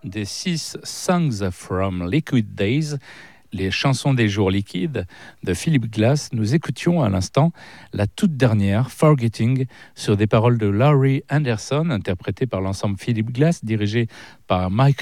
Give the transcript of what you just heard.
des 6 Songs from Liquid Days, les chansons des jours liquides de Philip Glass. Nous écoutions à l'instant la toute dernière, Forgetting, sur des paroles de Laurie Anderson, interprétée par l'ensemble Philip Glass, dirigé par Mike